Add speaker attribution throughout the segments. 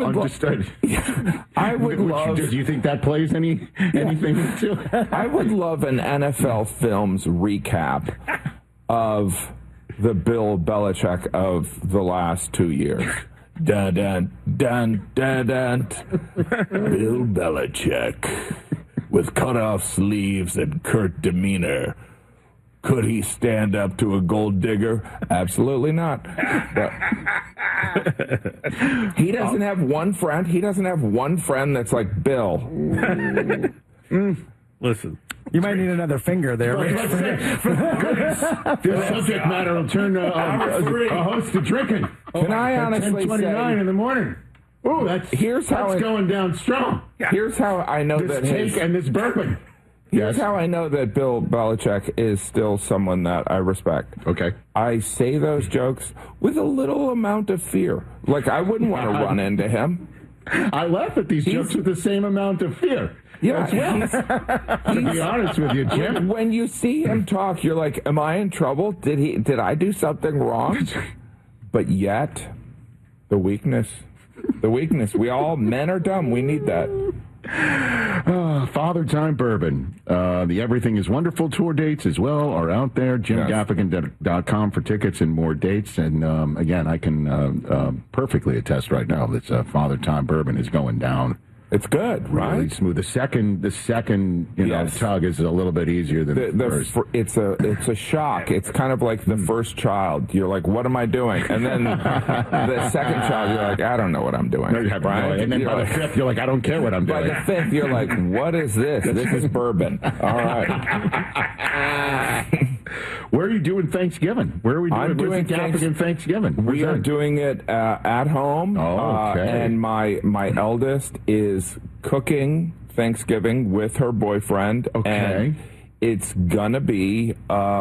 Speaker 1: would
Speaker 2: understood.
Speaker 1: I would love.
Speaker 2: Do you think that plays anything into it?
Speaker 1: I would love an NFL Films recap of the Bill Belichick of the last 2 years. Dun dun dun dun dun. Bill Belichick with cut-off sleeves and curt demeanor. Could he stand up to a gold digger? Absolutely not. But he doesn't have one friend. He doesn't have one friend that's like Bill.
Speaker 3: Listen.
Speaker 4: You might need another finger there.
Speaker 2: This subject matter will turn a host to drinking.
Speaker 1: Can I honestly
Speaker 2: 10:29
Speaker 1: say,
Speaker 2: in the morning. Oh, that's going down strong.
Speaker 1: Here's how I know
Speaker 2: This take and this bourbon.
Speaker 1: Here's how I know that Bill Belichick is still someone that I respect.
Speaker 2: Okay.
Speaker 1: I say those jokes with a little amount of fear. Like, I wouldn't want to run into him.
Speaker 2: I laugh at these jokes with the same amount of fear.
Speaker 1: Yeah,
Speaker 2: to be honest with you, Jim.
Speaker 1: When you see him talk, you're like, am I in trouble? Did I do something wrong? But yet, the weakness. Men are dumb. We need that.
Speaker 2: Father Time Bourbon. The Everything is Wonderful tour dates as well are out there. JimGaffigan.com for tickets and more dates. And again, I can perfectly attest right now that Father Time Bourbon is going down.
Speaker 1: It's good, right?
Speaker 2: Really smooth. The second, tug is a little bit easier than the first.
Speaker 1: It's a shock. It's kind of like the first child. You're like, what am I doing? And then the second child, you're like, I don't know what I'm doing.
Speaker 2: No, you have right? And then by the fifth, you're like, I don't care what I'm doing.
Speaker 1: By the fifth, you're like, what is this? This is bourbon. All right.
Speaker 2: Where are you doing Thanksgiving? Where are we doing?
Speaker 1: I'm doing
Speaker 2: Thanksgiving.
Speaker 1: We are doing it at home.
Speaker 2: Oh, okay.
Speaker 1: And my eldest is cooking Thanksgiving with her boyfriend.
Speaker 2: Okay.
Speaker 1: And it's gonna be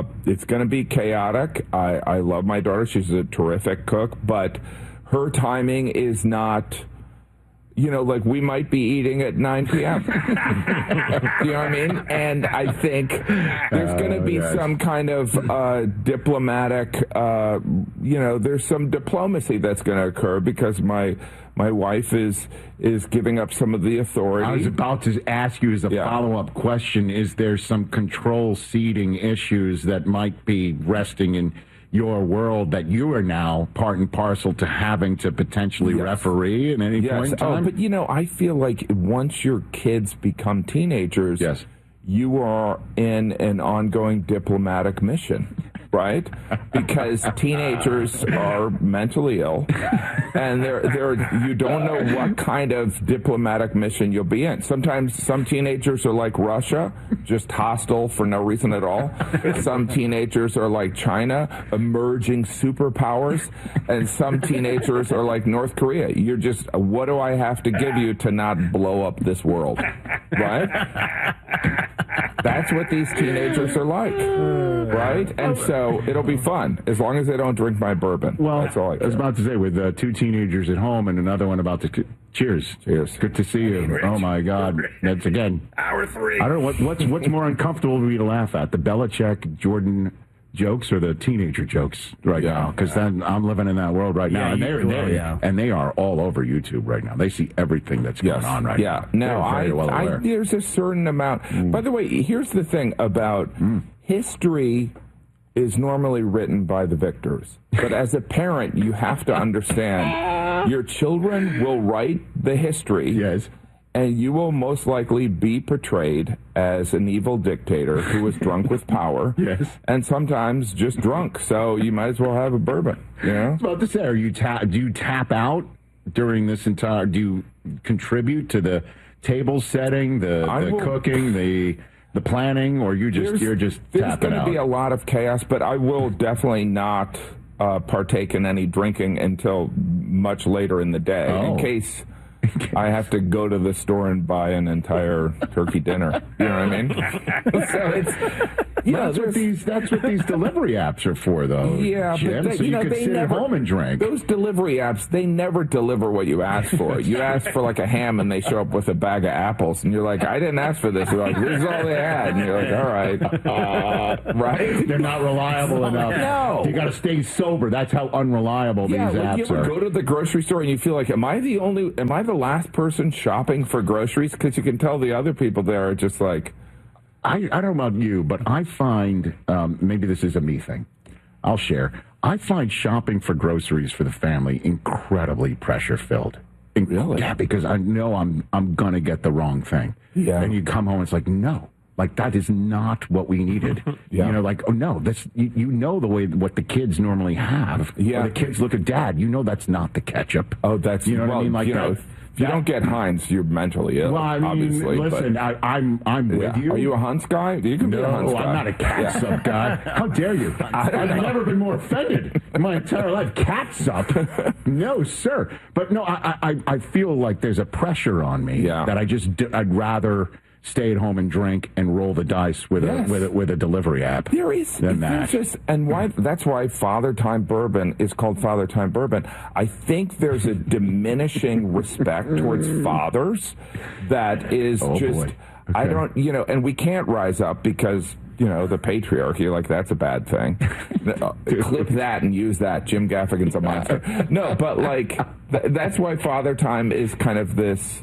Speaker 1: chaotic. I love my daughter. She's a terrific cook, but her timing is not. Like we might be eating at 9 p.m. You know what I mean? And I think there's going to be some kind of diplomatic, there's some diplomacy that's going to occur because my wife is giving up some of the authority.
Speaker 2: I was about to ask you as a follow-up question, is there some control seating issues that might be resting in your world that you are now part and parcel to having to potentially referee at any point in time?
Speaker 1: But I feel like once your kids become teenagers, you are in an ongoing diplomatic mission, right? Because teenagers are mentally ill, and you don't know what kind of diplomatic mission you'll be in. Sometimes some teenagers are like Russia, just hostile for no reason at all. Some teenagers are like China, emerging superpowers, and some teenagers are like North Korea. You're just, what do I have to give you to not blow up this world, right? That's what these teenagers are like, right? And so it'll be fun as long as they don't drink my bourbon.
Speaker 2: Well,
Speaker 1: that's all I
Speaker 2: was about to say, with two teenagers at home and another one about to cheers. Good to see you. Oh my God, that's again
Speaker 3: hour 3.
Speaker 2: I don't know what's more uncomfortable for me to laugh at, the Belichick Jordan jokes or the teenager jokes now, because then I'm living in that world right now, and they are all over YouTube right now. They see everything that's going on right now.
Speaker 1: No, there's a certain amount. By the way, here's the thing about history is normally written by the victors, but as a parent, you have to understand your children will write the history.
Speaker 2: Yes.
Speaker 1: And you will most likely be portrayed as an evil dictator who was drunk with power.
Speaker 2: Yes.
Speaker 1: And sometimes just drunk. So you might as well have a bourbon.
Speaker 2: I was about to say, do you tap out during this entire? Do you contribute to the table setting, the cooking, the planning, or you're just tapping out?
Speaker 1: There's going to be a lot of chaos, but I will definitely not partake in any drinking until much later in the day, in case I have to go to the store and buy an entire turkey dinner. You know what I mean? So
Speaker 2: That's what these delivery apps are for, though.
Speaker 1: Yeah,
Speaker 2: Jim,
Speaker 1: but
Speaker 2: so you can sit at home and drink.
Speaker 1: Those delivery apps, they never deliver what you ask for. You ask for like a ham, and they show up with a bag of apples, and you're like, I didn't ask for this. They're like, this is all they had, and you're like, all right, right?
Speaker 2: They're not reliable enough.
Speaker 1: No,
Speaker 2: you got to stay sober. That's how unreliable these apps are.
Speaker 1: Go to the grocery store and you feel like, am I the last person shopping for groceries? Because you can tell the other people there are just like.
Speaker 2: I don't know about you, but I find, maybe this is a me thing, I'll share. I find shopping for groceries for the family incredibly pressure-filled.
Speaker 1: Really?
Speaker 2: Yeah, because I know I'm going to get the wrong thing.
Speaker 1: Yeah.
Speaker 2: And you come home and it's like, no. Like, that is not what we needed.
Speaker 1: Yeah.
Speaker 2: You know, like, oh, no, this, you know the way, what the kids normally have.
Speaker 1: Yeah.
Speaker 2: When the kids look at Dad, you know that's not the ketchup.
Speaker 1: Oh, that's,
Speaker 2: you know what I mean? Like,
Speaker 1: you know, if you don't get Heinz, you're mentally ill.
Speaker 2: Well, I mean,
Speaker 1: obviously.
Speaker 2: listen, I'm with you.
Speaker 1: Are you a Hunt's guy? You can be a Hunt's guy.
Speaker 2: I'm not a catsup guy. How dare you? I've never been more offended in my entire life. Catsup? No, sir. But no, I feel like there's a pressure on me that I'd rather stay at home and drink and roll the dice with a delivery app.
Speaker 1: There is that's why Father Time Bourbon is called Father Time Bourbon. I think there's a diminishing respect towards fathers that is I don't, and we can't rise up because the patriarchy, like that's a bad thing. Clip that and use that. Jim Gaffigan's a monster. No, but like that's why Father Time is kind of this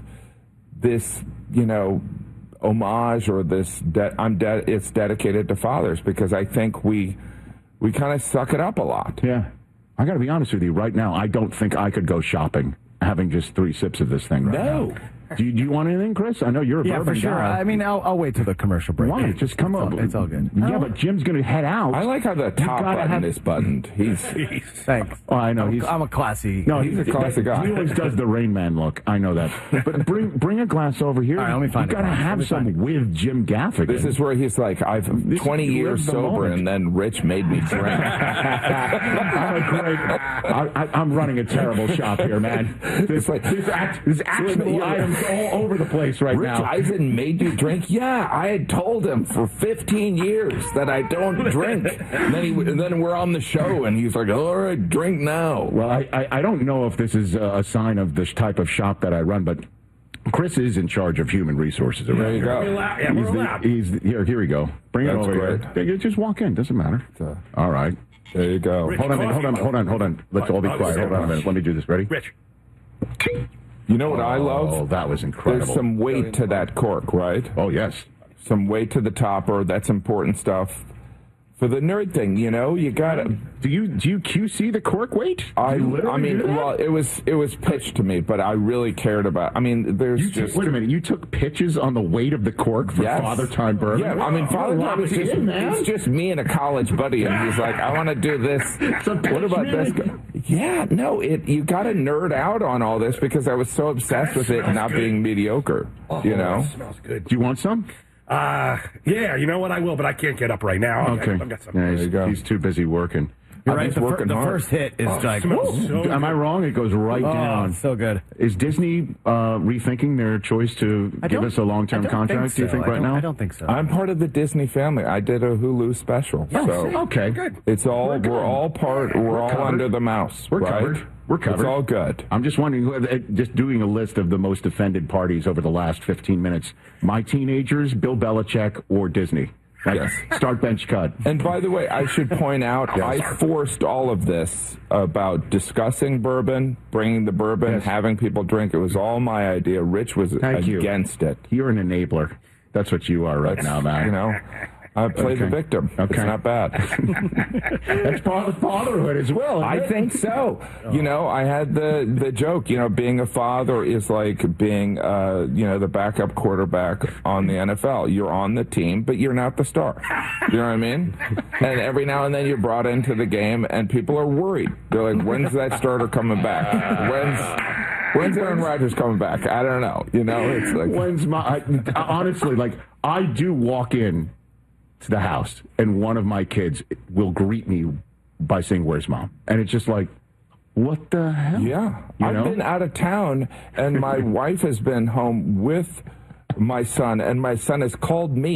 Speaker 1: homage or this it's dedicated to fathers because I think we kind of suck it up a lot.
Speaker 2: Yeah. I got to be honest with you right now. I don't think I could go shopping having just 3 sips of this thing right now. Do you want anything, Chris? I know you're a bourbon
Speaker 4: for sure.
Speaker 2: guy.
Speaker 4: I mean, I'll wait till the commercial break.
Speaker 2: Why? Just come up.
Speaker 4: It's all good.
Speaker 2: Yeah, but Jim's going to head out.
Speaker 1: I like how the top button is buttoned.
Speaker 4: Thanks.
Speaker 2: Oh, I know.
Speaker 4: I'm a classy.
Speaker 2: No,
Speaker 1: he's a classy guy.
Speaker 2: He always does the Rain Man look. I know that. But bring a glass over here.
Speaker 4: All right, let me find
Speaker 2: you got to have some with Jim Gaffigan.
Speaker 1: This is where he's like, I've 20 years sober, and then Rich made me drink.
Speaker 2: I'm running a terrible shop here, man. There's actionable items all over the place right
Speaker 1: Rich
Speaker 2: now.
Speaker 1: Eisen made you drink? Yeah, I had told him for 15 years that I don't drink. And then we're on the show, and he's like, all right, drink now.
Speaker 2: Well, I don't know if this is a sign of the type of shop that I run, but Chris is in charge of human resources around here.
Speaker 1: There you
Speaker 2: go. Here we go. Bring it over here. Just walk in. Doesn't matter. All right.
Speaker 1: There you go.
Speaker 2: Hold on. Let's all be quiet. Hold on a minute. Let me do this. Ready?
Speaker 3: Rich.
Speaker 1: You know what I love?
Speaker 2: Oh, that was incredible.
Speaker 1: There's some weight to that cork, right?
Speaker 2: Oh, yes.
Speaker 1: Some weight to the topper. That's important stuff. For the nerd thing, you gotta.
Speaker 2: Do you QC the cork weight?
Speaker 1: Well, it was pitched to me, but I really cared about. I mean,
Speaker 2: wait a minute. You took pitches on the weight of the cork for Father Time Bourbon?
Speaker 1: Yeah, I mean, Father Time is it's just me and a college buddy, and he's like, I want to do this. What about this? Yeah, no, you got to nerd out on all this because I was so obsessed with it not being mediocre.
Speaker 3: Oh, it smells good.
Speaker 2: Do you want some?
Speaker 3: Yeah, you know what? I will, but I can't get up right now.
Speaker 2: Okay.
Speaker 3: I've got some.
Speaker 2: Yeah, there you go. He's too busy working.
Speaker 4: You're right. The first hit is like.
Speaker 3: So
Speaker 2: am I wrong? It goes right down.
Speaker 4: So good.
Speaker 2: Is Disney rethinking their choice to give us a long-term contract? Do you think right now?
Speaker 4: I don't think so.
Speaker 1: I'm part of the Disney family. I did a Hulu special.
Speaker 2: Okay,
Speaker 3: good.
Speaker 1: It's all we're all under the mouse.
Speaker 2: We're
Speaker 1: right?
Speaker 2: covered. We're covered.
Speaker 1: It's all good.
Speaker 2: I'm just wondering, just doing a list of the most offended parties over the last 15 minutes. My teenagers, Bill Belichick, or Disney.
Speaker 1: Yes.
Speaker 2: Start bench cut.
Speaker 1: And by the way, I should point out, I forced all of this about discussing bourbon, bringing the bourbon, having people drink. It was all my idea. Rich was against it.
Speaker 2: You're an enabler. That's what you are right now, man.
Speaker 1: I play the victim. Okay. It's not bad.
Speaker 2: That's part of fatherhood as well.
Speaker 1: I think so. I had the joke, being a father is like being, the backup quarterback on the NFL. You're on the team, but you're not the star. You know what I mean? And every now and then you're brought into the game and people are worried. They're like, when's that starter coming back? When's Aaron Rodgers coming back? I don't know. It's like.
Speaker 2: Honestly, I do walk in to the house, and one of my kids will greet me by saying, "Where's Mom?" And it's just like, what the hell?
Speaker 1: Yeah. I've been out of town, and my wife has been home with my son, and my son has called me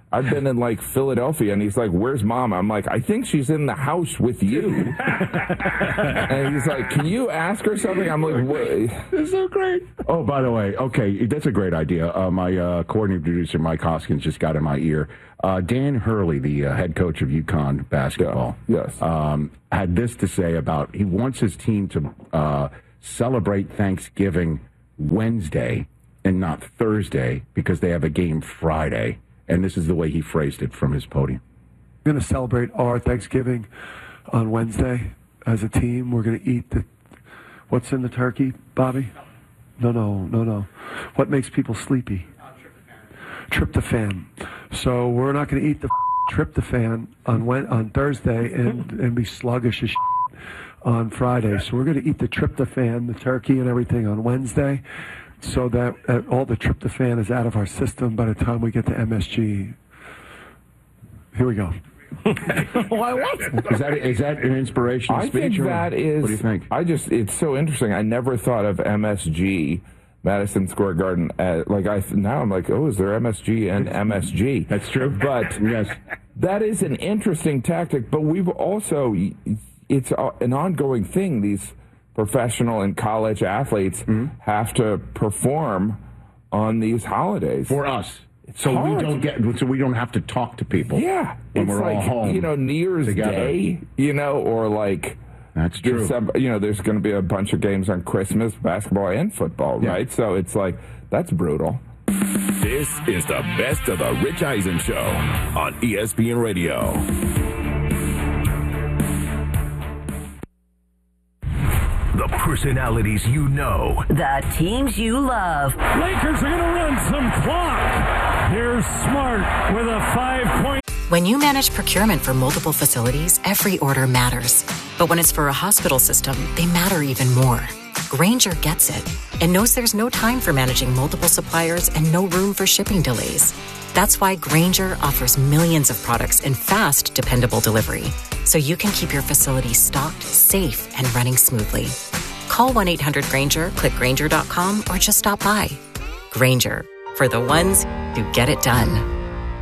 Speaker 1: I've been in like Philadelphia, and he's like, "Where's Mom?" I'm like, "I think she's in the house with you." And he's like, "Can you ask her something?" I'm like, "What?"
Speaker 2: It's so great. Oh, by the way, okay, that's a great idea. My coordinating producer, Mike Hoskins, just got in my ear. Dan Hurley, the head coach of UConn basketball, had this to say about he wants his team to celebrate Thanksgiving Wednesday and not Thursday because they have a game Friday. And this is the way he phrased it from his podium.
Speaker 5: We're going to celebrate our Thanksgiving on Wednesday as a team. We're going to eat what's in the turkey, Bobby? No. What makes people sleepy? Tryptophan. So we're not going to eat the tryptophan on Thursday and be sluggish as on Friday. So we're going to eat the tryptophan, the turkey and everything on Wednesday, so that all the tryptophan is out of our system by the time we get to MSG. Here we go.
Speaker 2: Why what? Is that an inspirational speech?
Speaker 1: I think that is.
Speaker 2: What do you think?
Speaker 1: It's so interesting. I never thought of MSG, Madison Square Garden, now I'm like, oh, is there MSG and MSG?
Speaker 2: That's true.
Speaker 1: But
Speaker 2: yes,
Speaker 1: that is an interesting tactic. But we've also, it's an ongoing thing. These professional and college athletes have to perform on these holidays
Speaker 2: for us,
Speaker 1: so
Speaker 2: we don't have to talk to people.
Speaker 1: Yeah,
Speaker 2: when we're all home.
Speaker 1: New Year's
Speaker 2: together.
Speaker 1: Day, or like
Speaker 2: that's true.
Speaker 1: December, there's going to be a bunch of games on Christmas, basketball and football, right? So it's like that's brutal.
Speaker 6: This is the best of the Rich Eisen Show on ESPN Radio. The personalities you know.
Speaker 7: The teams you love.
Speaker 8: Lakers are going to run some clock. Here's Smart with a 5-point.
Speaker 9: When you manage procurement for multiple facilities, every order matters. But when it's for a hospital system, they matter even more. Grainger gets it and knows there's no time for managing multiple suppliers and no room for shipping delays. That's why Grainger offers millions of products in fast, dependable delivery, so you can keep your facility stocked, safe, and running smoothly. Call 1-800-GRAINGER, click Grainger.com, or just stop by. Grainger, for the ones who get it done.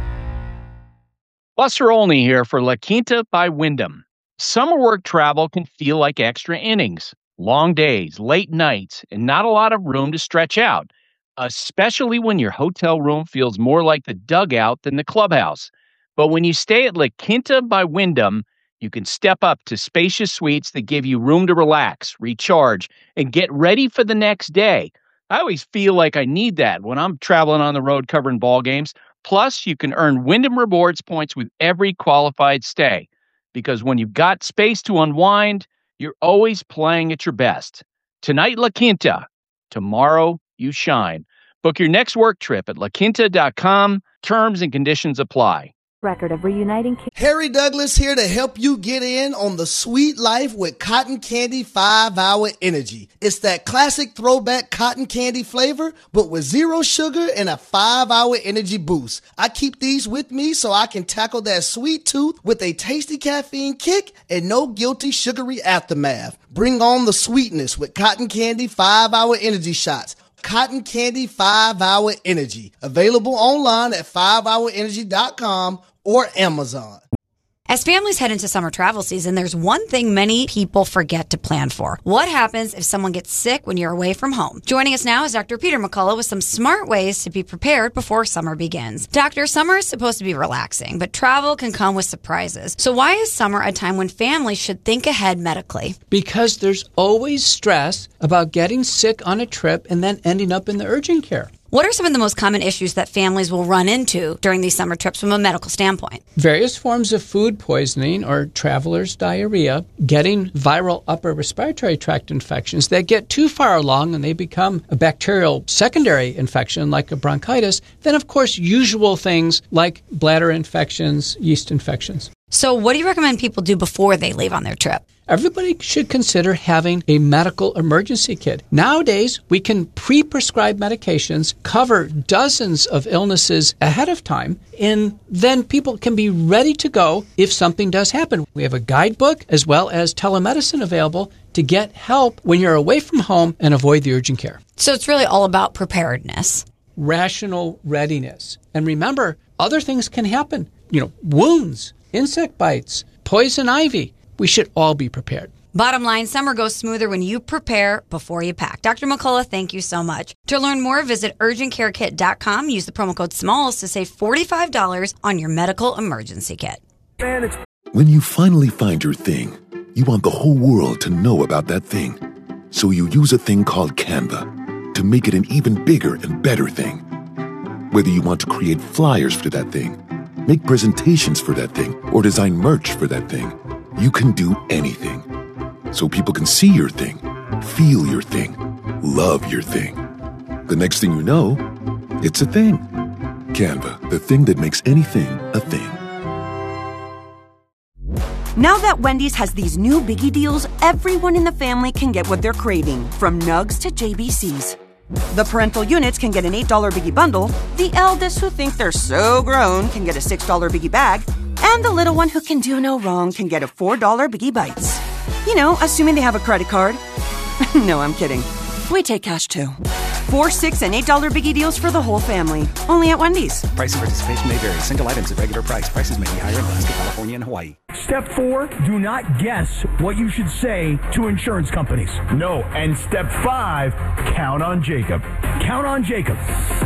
Speaker 10: Buster Olney here for La Quinta by Wyndham. Summer work travel can feel like extra innings. Long days, late nights, and not a lot of room to stretch out, especially when your hotel room feels more like the dugout than the clubhouse. But when you stay at La Quinta by Wyndham, you can step up to spacious suites that give you room to relax, recharge, and get ready for the next day. I always feel like I need that when I'm traveling on the road covering ball games. Plus, you can earn Wyndham Rewards points with every qualified stay. Because when you've got space to unwind, you're always playing at your best. Tonight, La Quinta. Tomorrow, you shine. Book your next work trip at laquinta.com. Terms and conditions apply.
Speaker 11: Record of reuniting.
Speaker 12: Harry Douglas here to help you get in on the sweet life with Cotton Candy 5-Hour Energy. It's that classic throwback cotton candy flavor, but with 0 sugar and a 5-hour energy boost. I keep these with me so I can tackle that sweet tooth with a tasty caffeine kick and no guilty sugary aftermath. Bring on the sweetness with Cotton Candy 5-Hour Energy shots. Cotton Candy 5-Hour Energy. Available online at 5hourenergy.com or Amazon.
Speaker 13: As families head into summer travel season, there's one thing many people forget to plan for. What happens if someone gets sick when you're away from home? Joining us now is Dr. Peter McCullough with some smart ways to be prepared before summer begins. Doctor, summer is supposed to be relaxing, but travel can come with surprises. So why is summer a time when families should think ahead medically?
Speaker 14: Because there's always stress about getting sick on a trip and then ending up in the urgent care.
Speaker 13: What are some of the most common issues that families will run into during these summer trips from a medical standpoint?
Speaker 14: Various forms of food poisoning or traveler's diarrhea, getting viral upper respiratory tract infections that get too far along and they become a bacterial secondary infection like a bronchitis. Then, of course, usual things like bladder infections, yeast infections.
Speaker 13: So what do you recommend people do before they leave on their trip?
Speaker 14: Everybody should consider having a medical emergency kit. Nowadays, we can pre-prescribe medications, cover dozens of illnesses ahead of time, and then people can be ready to go if something does happen. We have a guidebook as well as telemedicine available to get help when you're away from home and avoid the urgent care.
Speaker 13: So it's really all about preparedness.
Speaker 14: rational readiness. And remember, other things can happen. Wounds, insect bites, poison ivy. We should all be prepared.
Speaker 13: Bottom line, summer goes smoother when you prepare before you pack. Dr. McCullough, thank you so much. To learn more, visit urgentcarekit.com. Use the promo code SMALLS to save $45 on your medical emergency kit.
Speaker 11: When you finally find your thing, you want the whole world to know about that thing. So you use a thing called Canva to make it an even bigger and better thing. Whether you want to create flyers for that thing, make presentations for that thing, or design merch for that thing, you can do anything. So people can see your thing, feel your thing, love your thing. The next thing you know, it's a thing. Canva, the thing that makes anything a thing.
Speaker 15: Now that Wendy's has these new biggie deals, everyone in the family can get what they're craving, from nugs to JBCs. The parental units can get an $8 biggie bundle, the eldest who think they're so grown can get a $6 biggie bag, and the little one who can do no wrong can get a $4 biggie bites. Assuming they have a credit card. No, I'm kidding. We take cash too. 4, $6, and $8 biggie deals for the whole family. Only at Wendy's.
Speaker 16: Price and participation may vary. Single items at regular price. Prices may be higher in Alaska, California, and Hawaii.
Speaker 8: Step 4, do not guess what you should say to insurance companies. No. And step 5, count on Jacob. Count on Jacob.